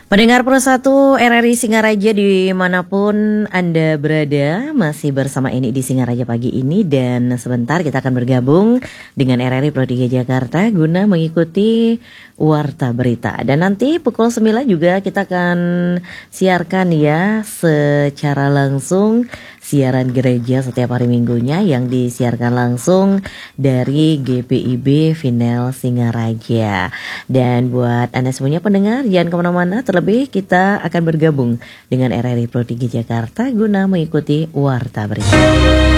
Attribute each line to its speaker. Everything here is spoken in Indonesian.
Speaker 1: Pendengar Pro 1 RRI Singaraja dimanapun Anda berada, masih bersama ini di Singaraja pagi ini. Dan sebentar kita akan bergabung dengan RRI Pro 3 Jakarta guna mengikuti Warta Berita. Dan nanti pukul 9 juga kita akan siarkan ya secara langsung siaran gereja setiap hari minggunya yang disiarkan langsung dari GPIB Vinel Singaraja. Dan buat Anda semuanya pendengar, jangan kemana-mana, terlebih kita akan bergabung dengan RRI Pro 3 Jakarta guna mengikuti Warta Berita.